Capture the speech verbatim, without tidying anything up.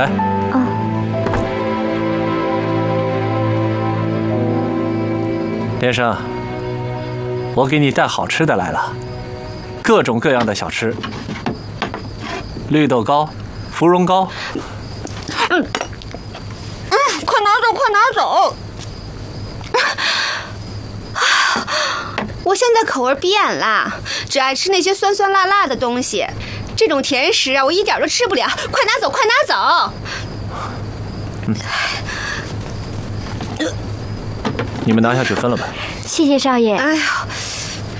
来。 嗯。 连生，我给你带好吃的来了，各种各样的小吃，绿豆糕、芙蓉糕。 嗯嗯，快拿走，快拿走！我现在口味变了，只爱吃那些酸酸辣辣的东西。这种甜食啊，我一点都吃不了。快拿走，快拿走！ 嗯，你们拿下去分了吧。 谢谢少爷。 哎呀。